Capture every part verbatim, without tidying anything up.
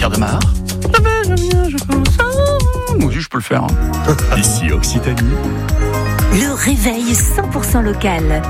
Pierre Demar. Moi aussi, je peux le faire. Hein. Ici Occitanie. Le réveil cent pour cent local.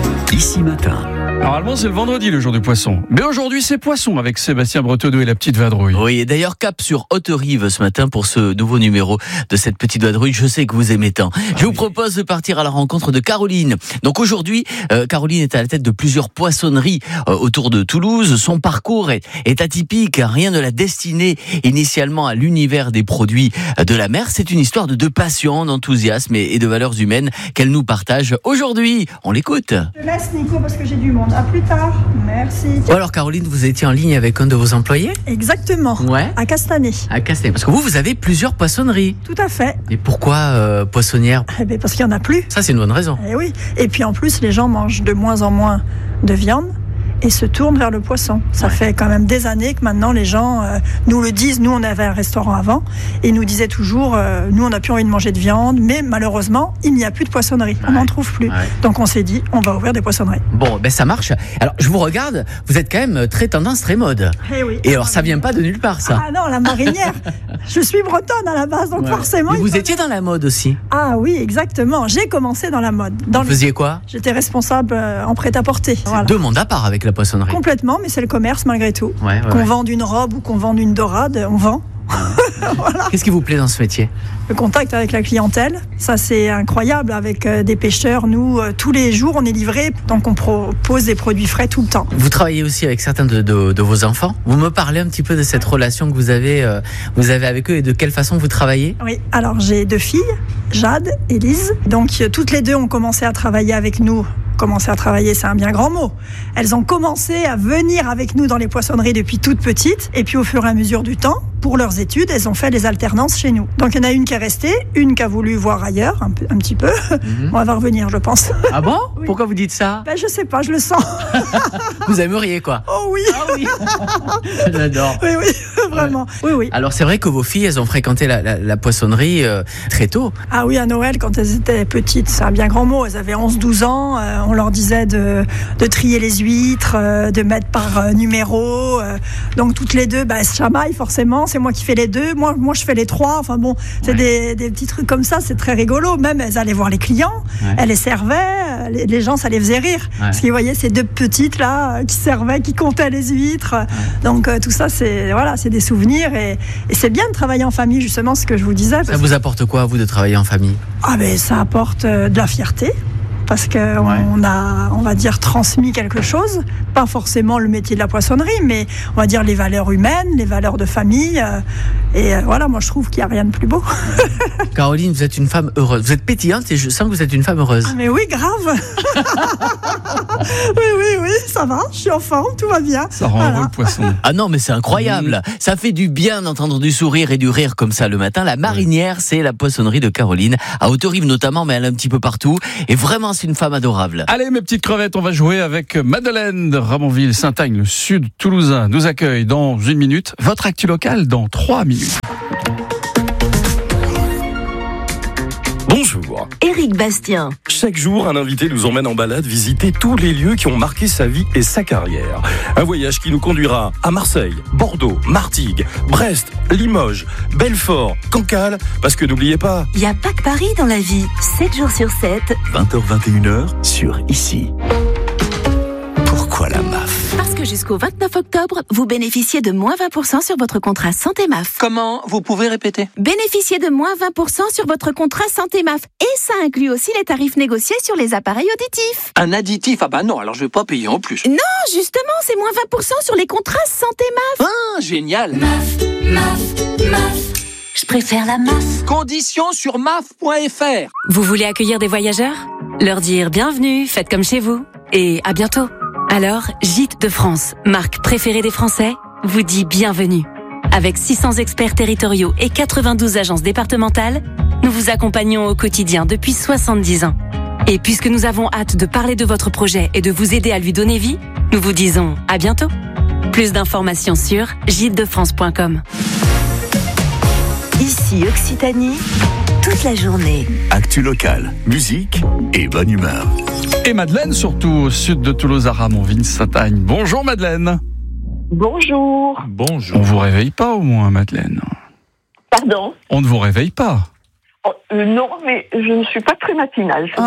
Ici Matin. Normalement, c'est le vendredi, le jour du poisson. Mais aujourd'hui, c'est poisson avec Sébastien Bretonneau et la petite vadrouille. Oui, et d'ailleurs, cap sur Haute-Rive ce matin pour ce nouveau numéro de cette petite vadrouille. Je sais que vous aimez tant. Je vous propose de partir à la rencontre de Caroline. Donc aujourd'hui, euh, Caroline est à la tête de plusieurs poissonneries euh, autour de Toulouse. Son parcours est, est atypique. Rien ne l'a destiné initialement à l'univers des produits de la mer. C'est une histoire de, de passion, d'enthousiasme et, et de valeurs humaines qu'elle nous partage aujourd'hui. On l'écoute. Je laisse Nico parce que j'ai du monde. À plus tard. Merci. Bon alors Caroline, vous étiez en ligne avec un de vos employés ? Exactement. Ouais. À Castanet. À Castanet. Parce que vous, vous avez plusieurs poissonneries. Tout à fait. Et pourquoi euh, poissonnière ? Eh bien, parce qu'il n'y en a plus. Ça, c'est une bonne raison. Eh oui. Et puis en plus, les gens mangent de moins en moins de viande et se tournent vers le poisson. Ça ouais. fait quand même des années que maintenant les gens euh, nous le disent. Nous, on avait un restaurant avant et ils nous disaient toujours, euh, nous, on n'a plus envie de manger de viande, mais malheureusement, il n'y a plus de poissonnerie. Ouais. On n'en trouve plus. Ouais. Donc on s'est dit, on va ouvrir des poissonneries. Bon, ben ça marche. Alors, je vous regarde, vous êtes quand même très tendance, très mode. Eh oui. Et alors, ça vient pas de nulle part, ça. Ah non, la marinière. Je suis bretonne à la base, donc ouais. forcément... Mais vous faut... étiez dans la mode aussi. Ah oui, exactement. J'ai commencé dans la mode. Dans vous le... faisiez quoi ? J'étais responsable euh, en prêt-à-porter. C'est voilà. deux mondes à part avec la poissonnerie. Complètement, mais c'est le commerce malgré tout. Ouais, ouais, qu'on ouais. vende une robe ou qu'on vende une dorade, on vend. Voilà. Qu'est-ce qui vous plaît dans ce métier ? Le contact avec la clientèle, ça c'est incroyable. Avec euh, des pêcheurs, nous, euh, tous les jours, on est livrés, donc on propose des produits frais tout le temps. Vous travaillez aussi avec certains de, de, de vos enfants. Vous me parlez un petit peu de cette relation que vous avez, euh, vous avez avec eux et de quelle façon vous travaillez ? Oui, alors j'ai deux filles, Jade et Lise. Donc euh, toutes les deux ont commencé à travailler avec nous. Commencer à travailler, c'est un bien grand mot. Elles ont commencé à venir avec nous dans les poissonneries depuis toute petite. Et puis au fur et à mesure du temps, pour leurs études, elles ont fait des alternances chez nous. Donc il y en a une qui est restée, une qui a voulu voir ailleurs, un, peu, un petit peu. Mm-hmm. On va revenir, je pense. Ah bon ? Oui. Pourquoi vous dites ça ? Ben, je sais pas, je le sens. Vous aimeriez quoi ? Oh oui. Ah oui. J'adore. Oui, oui, vraiment. Ouais. Oui, oui. Alors c'est vrai que vos filles, elles ont fréquenté la, la, la poissonnerie euh, très tôt. Ah oui, à Noël, quand elles étaient petites, c'est un bien grand mot. Elles avaient onze douze ans. Euh, on leur disait de, de trier les huîtres, euh, de mettre par euh, numéro. Euh, donc toutes les deux, bah, elles se chamaillent forcément. C'est moi qui fais les deux. Moi, moi je fais les trois. Enfin bon, c'est ouais. des, des petits trucs comme ça. C'est très rigolo. Même elles allaient voir les clients. Ouais. Elles les servaient. Les, les gens, ça les faisait rire. Ouais. Parce qu'ils voyaient ces deux petites là qui servaient, qui comptaient les huîtres. Ouais. Donc euh, tout ça, c'est, voilà, c'est des souvenirs. Et, et c'est bien de travailler en famille, justement, ce que je vous disais. Ça vous apporte quoi, vous, de travailler en famille ? Ah ben, ça apporte euh, de la fierté. Parce qu'on ouais. a, on va dire, transmis quelque chose, pas forcément le métier de la poissonnerie, mais on va dire les valeurs humaines, les valeurs de famille. Euh, et euh, voilà, moi je trouve qu'il n'y a rien de plus beau. Caroline, vous êtes une femme heureuse. Vous êtes pétillante et je sens que vous êtes une femme heureuse. Ah, mais oui, grave. oui, oui, oui, ça va, je suis en forme, tout va bien. Ça rend heureux voilà. le poisson. Ah non, mais c'est incroyable. Mmh. Ça fait du bien d'entendre du sourire et du rire comme ça le matin. La Marinière, ouais. c'est la poissonnerie de Caroline, à Haute-Rive notamment, mais elle est un petit peu partout. Et vraiment, c'est une femme adorable. Allez, mes petites crevettes, on va jouer avec Madeleine de Ramonville, Saint-Agne, le sud toulousain. Nous accueille dans une minute. Votre actu locale dans trois minutes. Bonjour. Éric Bastien. Chaque jour, un invité nous emmène en balade visiter tous les lieux qui ont marqué sa vie et sa carrière. Un voyage qui nous conduira à Marseille, Bordeaux, Martigues, Brest, Limoges, Belfort, Cancale, parce que n'oubliez pas... Il n'y a pas que Paris dans la vie. sept jours sur sept. vingt heures vingt et une heures sur Ici. Pourquoi la M A F ? Parce que jusqu'au vingt-neuf octobre, vous bénéficiez de moins vingt pour cent sur votre contrat Santé M A F. Comment ? Vous pouvez répéter ? Bénéficiez de moins vingt pour cent sur votre contrat Santé M A F. Et ça inclut aussi les tarifs négociés sur les appareils auditifs. Un additif ? Ah bah non, alors je vais pas payer en plus. Non, justement, c'est moins vingt pour cent sur les contrats Santé M A F. Ah, génial. M A F, M A F, M A F. Je préfère la M A F. Conditions sur M A F point F R. Vous voulez accueillir des voyageurs ? Leur dire bienvenue, faites comme chez vous. Et à bientôt. Alors, Gîtes de France, marque préférée des Français, vous dit bienvenue. Avec six cents experts territoriaux et quatre-vingt-douze agences départementales, nous vous accompagnons au quotidien depuis soixante-dix ans. Et puisque nous avons hâte de parler de votre projet et de vous aider à lui donner vie, nous vous disons à bientôt. Plus d'informations sur gîtes de france point com. Ici Occitanie, toute la journée. Actu locale, musique et bonne humeur. Et Madeleine, surtout au sud de Toulouse, à Ramonville, Saint-Agne. Bonjour Madeleine. Bonjour. Bonjour. On vous réveille pas au moins, Madeleine? Pardon? On ne vous réveille pas? Oh, euh, non, mais je ne suis pas très matinale. Ce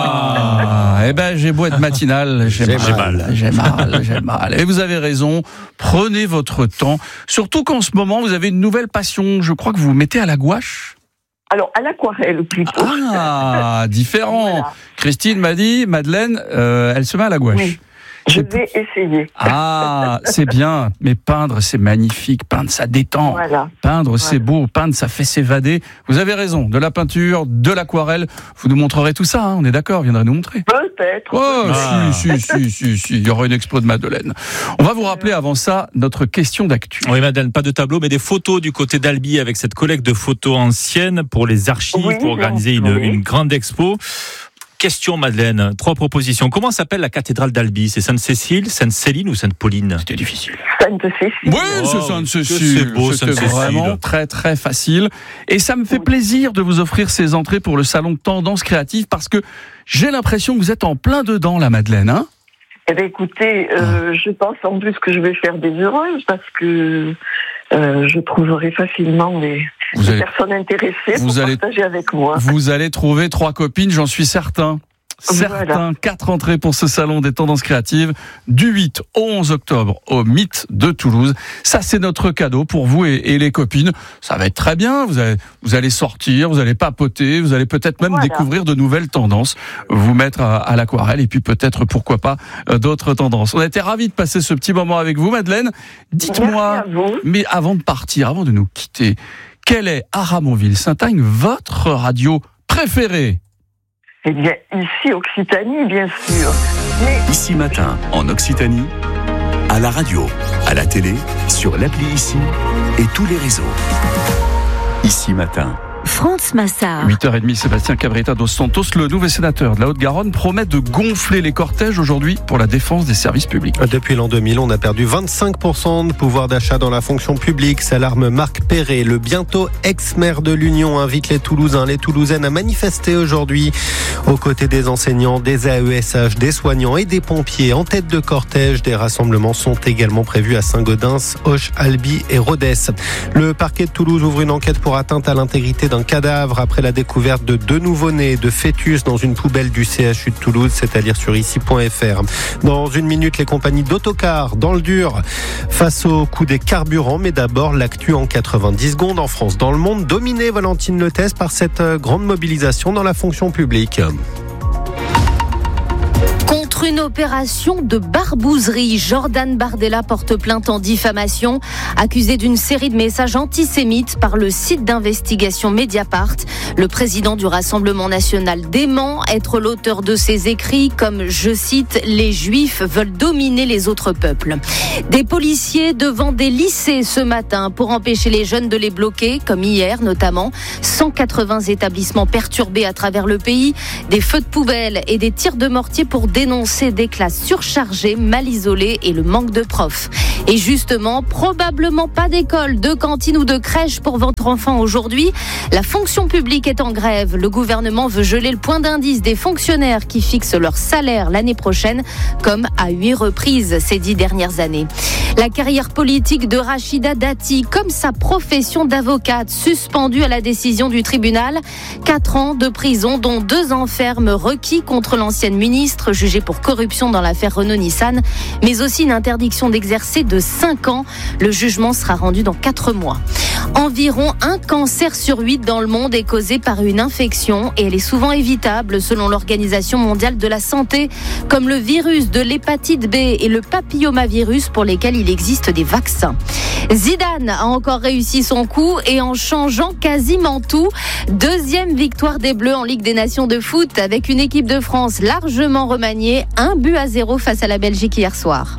ah, eh ben j'ai beau être matinale, j'ai, j'ai mal, mal. J'ai mal, j'ai mal. Et vous avez raison, prenez votre temps. Surtout qu'en ce moment, vous avez une nouvelle passion. Je crois que vous vous mettez à la gouache. Alors, à l'aquarelle plutôt. Ah, différent. Voilà. Christine m'a dit, Madeleine, euh, elle se met à la gouache. Oui. Je vais essayer. Ah, c'est bien. Mais peindre, c'est magnifique. Peindre, ça détend. Voilà. Peindre, voilà. c'est beau. Peindre, ça fait s'évader. Vous avez raison. De la peinture, de l'aquarelle. Vous nous montrerez tout ça, hein, on est d'accord. Vous viendrez nous montrer. Peut-être. Oh, ah. si, si, si, si, si. Il y aura une expo de Madeleine. On va vous rappeler avant ça notre question d'actu. Oui, Madeleine, pas de tableau, mais des photos du côté d'Albi avec cette collecte de photos anciennes pour les archives, oui, pour organiser une, oui. une grande expo. Question, Madeleine, trois propositions. Comment s'appelle la cathédrale d'Albi? C'est Sainte-Cécile, Sainte-Céline ou Sainte-Pauline? C'était difficile. Sainte-Cécile. Oui, oh, c'est Sainte-Cécile. C'est beau, C'était Sainte-Cécile. Vraiment très, très facile. Et ça me fait oui. plaisir de vous offrir ces entrées pour le salon Tendance Créative parce que j'ai l'impression que vous êtes en plein dedans, la Madeleine, hein? Eh bien, écoutez, euh, ah. je pense en plus que je vais faire des heureuses parce que euh, je trouverai facilement des, des allez, personnes intéressées pour allez, partager avec moi. Vous allez trouver trois copines, j'en suis certain. Certains, voilà. Quatre entrées pour ce salon des tendances créatives du huit au onze octobre au Mythe de Toulouse. Ça, c'est notre cadeau pour vous et, et les copines. Ça va être très bien. Vous allez, vous allez sortir, vous allez papoter, vous allez peut-être même voilà. découvrir de nouvelles tendances, vous mettre à, à l'aquarelle et puis peut-être, pourquoi pas, euh, d'autres tendances. On a été ravis de passer ce petit moment avec vous, Madeleine. Dites-moi, mais avant de partir, avant de nous quitter, quelle est à Ramonville-Saint-Agne votre radio préférée? Eh bien, ici, Occitanie, bien sûr. Mais... Ici Matin, en Occitanie, à la radio, à la télé, sur l'appli Ici et tous les réseaux. Ici Matin. France Massard. huit heures trente, Sébastien Cabrita dos Santos, le nouveau sénateur de la Haute-Garonne, promet de gonfler les cortèges aujourd'hui pour la défense des services publics. Depuis l'an deux mille, on a perdu vingt-cinq pour cent de pouvoir d'achat dans la fonction publique, s'alarme Marc Perret. Le bientôt ex-maire de l'Union invite les Toulousains, les Toulousaines à manifester aujourd'hui aux côtés des enseignants, des A E S H, des soignants et des pompiers. En tête de cortège, des rassemblements sont également prévus à Saint-Gaudens, Auch, Albi et Rodez. Le parquet de Toulouse ouvre une enquête pour atteinte à l'intégrité d'un cadavre après la découverte de deux nouveau-nés de fœtus dans une poubelle du C H U de Toulouse, c'est à dire sur ici point f r. Dans une minute, les compagnies d'autocars dans le dur face au coût des carburants, mais d'abord l'actu en quatre-vingt-dix secondes en France. Dans le monde, dominé Valentine Lethès par cette grande mobilisation dans la fonction publique. Contre une opération de barbouzerie, Jordan Bardella porte plainte en diffamation, accusé d'une série de messages antisémites par le site d'investigation Mediapart. Le président du Rassemblement national dément être l'auteur de ces écrits comme, je cite, « Les Juifs veulent dominer les autres peuples ». Des policiers devant des lycées ce matin pour empêcher les jeunes de les bloquer, comme hier notamment. cent quatre-vingts établissements perturbés à travers le pays, des feux de poubelle et des tirs de mortier pour dénoncer des classes surchargées, mal isolées et le manque de profs. Et justement, probablement pas d'école, de cantine ou de crèche pour votre enfant aujourd'hui. La fonction publique est en grève. Le gouvernement veut geler le point d'indice des fonctionnaires qui fixent leur salaire l'année prochaine, comme à huit reprises ces dix dernières années. La carrière politique de Rachida Dati, comme sa profession d'avocate, suspendue à la décision du tribunal. Quatre ans de prison, dont deux ans ferme requis contre l'ancienne ministre, jugée pour corruption dans l'affaire Renault-Nissan, mais aussi une interdiction d'exercer de cinq ans. Le jugement sera rendu dans quatre mois. Environ un cancer sur huit dans le monde est causé par une infection et elle est souvent évitable selon l'Organisation mondiale de la santé, comme le virus de l'hépatite B et le papillomavirus pour lesquels il existe des vaccins. Zidane a encore réussi son coup et en changeant quasiment tout. Deuxième victoire des Bleus en Ligue des Nations de foot avec une équipe de France largement remaniée, un but à zéro face à la Belgique hier soir.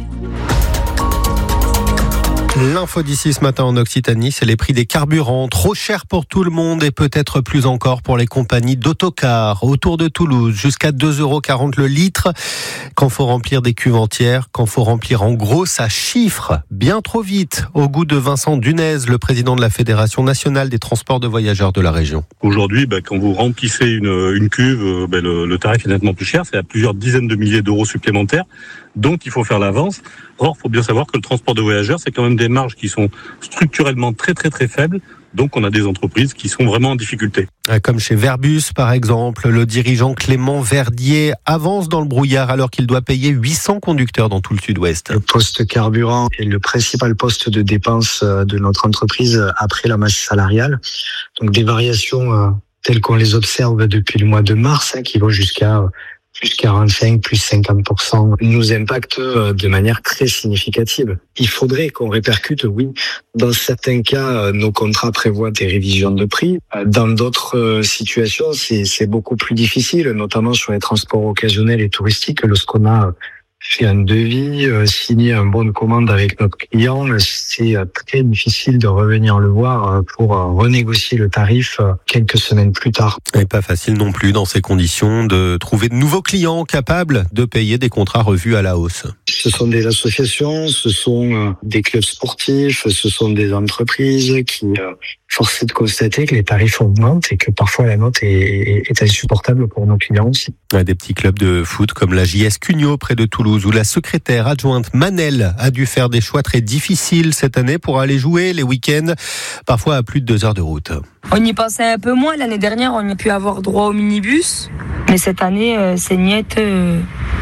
L'info d'ici ce matin en Occitanie, c'est les prix des carburants, trop chers pour tout le monde et peut-être plus encore pour les compagnies d'autocars. Autour de Toulouse, jusqu'à deux euros quarante le litre. Quand faut remplir des cuves entières, quand faut remplir en gros, ça chiffre bien trop vite. Au goût de Vincent Dunez, le président de la Fédération nationale des transports de voyageurs de la région. Aujourd'hui, bah, quand vous remplissez une, une cuve, bah, le, le tarif est nettement plus cher. C'est à plusieurs dizaines de milliers d'euros supplémentaires. Donc il faut faire l'avance. Or, il faut bien savoir que le transport de voyageurs, c'est quand même des marges qui sont structurellement très très très faibles. Donc on a des entreprises qui sont vraiment en difficulté. Comme chez Verbus par exemple, le dirigeant Clément Verdier avance dans le brouillard alors qu'il doit payer huit cents conducteurs dans tout le sud-ouest. Le poste carburant est le principal poste de dépense de notre entreprise après la masse salariale. Donc des variations telles qu'on les observe depuis le mois de mars, hein, qui vont jusqu'à plus quarante-cinq, plus cinquante pour cent, nous impactent de manière très significative. Il faudrait qu'on répercute, oui. Dans certains cas, nos contrats prévoient des révisions de prix. Dans d'autres situations, c'est, c'est beaucoup plus difficile, notamment sur les transports occasionnels et touristiques. Lorsqu'on a fait un devis, signé un bon de commande avec notre client, c'est très difficile de revenir le voir pour renégocier le tarif quelques semaines plus tard. Et pas facile non plus dans ces conditions de trouver de nouveaux clients capables de payer des contrats revus à la hausse. Ce sont des associations, ce sont des clubs sportifs, ce sont des entreprises qui force est de constater que les tarifs augmentent et que parfois la note est, est insupportable pour nos clients aussi. Des petits clubs de foot comme la J S Cugnot près de Toulouse où la secrétaire adjointe Manel a dû faire des choix très difficiles cette année pour aller jouer les week-ends, parfois à plus de deux heures de route. On y pensait un peu moins. L'année dernière, on a pu avoir droit au minibus. Mais cette année, euh, c'est niette. Euh,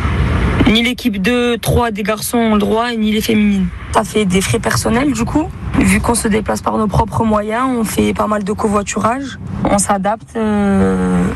ni l'équipe deux trois des garçons ont le droit, ni les féminines. Ça fait des frais personnels du coup. Vu qu'on se déplace par nos propres moyens, on fait pas mal de covoiturage. On s'adapte euh,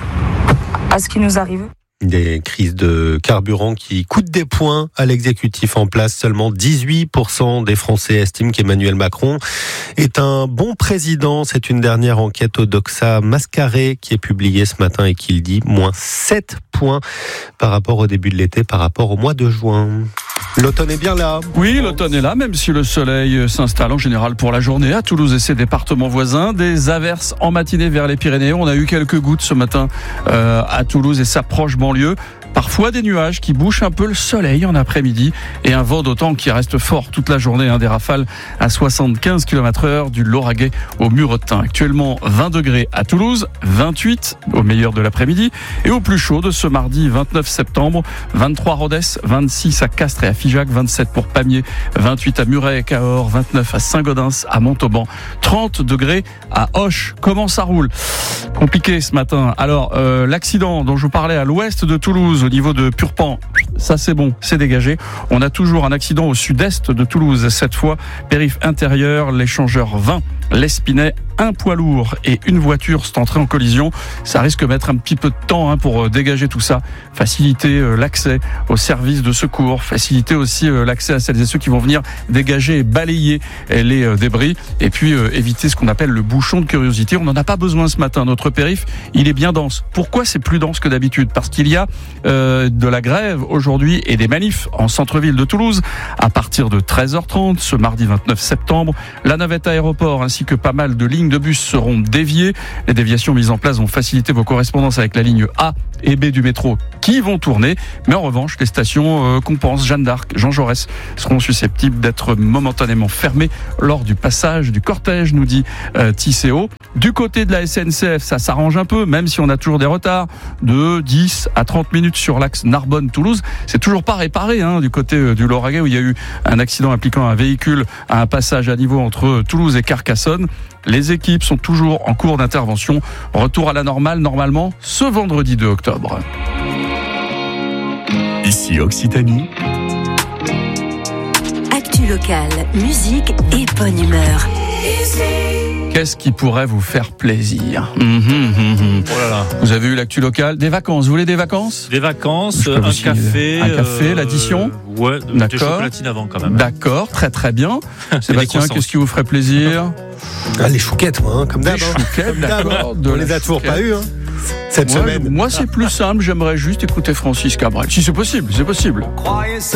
à ce qui nous arrive. Des crises de carburant qui coûtent des points à l'exécutif en place. Seulement dix-huit pour cent des Français estiment qu'Emmanuel Macron est un bon président. C'est une dernière enquête au Doxa Mascaré qui est publiée ce matin et qui le dit, moins sept points par rapport au début de l'été, par rapport au mois de juin. L'automne est bien là. Oui, l'automne est là, même si le soleil s'installe en général pour la journée à Toulouse et ses départements voisins. Des averses en matinée vers les Pyrénées. On a eu quelques gouttes ce matin euh, à Toulouse et sa proche banlieue. Parfois des nuages qui bouchent un peu le soleil en après-midi et un vent d'autant qui reste fort toute la journée. Hein, des rafales à soixante-quinze kilomètres heure du Lauragais au Muretin. Actuellement vingt degrés à Toulouse, vingt-huit au meilleur de l'après-midi et au plus chaud de ce mardi vingt-neuf septembre, vingt-trois à Rodez, vingt-six à Castres et à Figeac, vingt-sept pour Pamiers, vingt-huit à Muret et Cahors, vingt-neuf à Saint-Gaudens, à Montauban, trente degrés à Auch. Comment ça roule? Compliqué ce matin. Alors euh, l'accident dont je vous parlais à l'ouest de Toulouse au niveau de Purpan, ça c'est bon, c'est dégagé. On a toujours un accident au sud-est de Toulouse, cette fois périph' intérieur, l'échangeur vingt, l'Espinay, un poids lourd et une voiture sont entrés en collision. Ça risque de mettre un petit peu de temps hein, pour dégager tout ça, faciliter euh, l'accès aux services de secours, faciliter aussi euh, l'accès à celles et ceux qui vont venir dégager et balayer euh, les euh, débris et puis euh, éviter ce qu'on appelle le bouchon de curiosité. On n'en a pas besoin ce matin. Notre périph', il est bien dense. Pourquoi c'est plus dense que d'habitude? Parce qu'il y a euh, de la grève aujourd'hui et des manifs en centre-ville de Toulouse à partir de treize heures trente ce mardi vingt-neuf septembre. La navette aéroport ainsi que pas mal de lignes de bus seront déviées. Les déviations mises en place vont faciliter vos correspondances avec la ligne A et B du métro qui vont tourner. Mais en revanche, les stations euh, Compense, Jeanne d'Arc, Jean Jaurès seront susceptibles d'être momentanément fermées lors du passage du cortège, nous dit euh, Tisséo. Du côté de la S N C F, ça s'arrange un peu, même si on a toujours des retards de dix à trente minutes sur l'axe Narbonne-Toulouse. C'est toujours pas réparé hein, du côté euh, du Lauragais où il y a eu un accident impliquant un véhicule à un passage à niveau entre Toulouse et Carcassonne. Les équipes sont toujours en cours d'intervention. Retour à la normale, normalement, ce vendredi deux octobre. Ici Occitanie. Actu locale, musique et bonne humeur. Qu'est-ce qui pourrait vous faire plaisir? mmh, mmh, mmh. Oh là là. Vous avez eu l'actu locale? Des vacances, vous voulez des vacances? Des vacances, un café. Un café, euh, l'addition euh, Ouais, d'accord. Des chocolatines avant quand même. D'accord, très très bien. Sébastien, qu'est-ce qui vous ferait plaisir? Ah, les chouquettes, moi, hein, comme d'hab. Les chouquettes, d'accord. On les a toujours pas eu, hein, cette moi, semaine. Moi, c'est plus simple. J'aimerais juste écouter Francis Cabrel. Si c'est possible, c'est possible.